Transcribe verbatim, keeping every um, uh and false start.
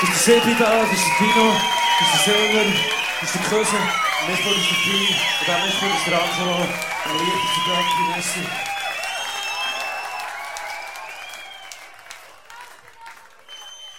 ist der Sebi da, das ist der Tino, das ist der Söhner, das ist der Köse, und nächstes Mal ist der Pi, und dann nächstes Mal ist der Angelo, und dann liegt der Frankie Messi.